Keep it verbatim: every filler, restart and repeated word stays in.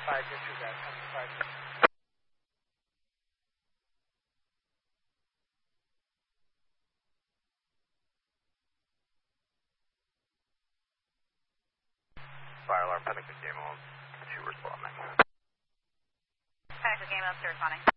five, disregard, five. Fire alarm, Pentagon Game on two responding. Pentagon Game on two responding.